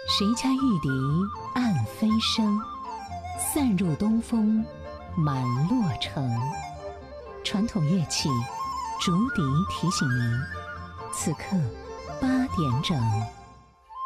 谁家玉笛暗飞声，散入东风满洛城。传统乐器竹笛提醒您，此刻8点整。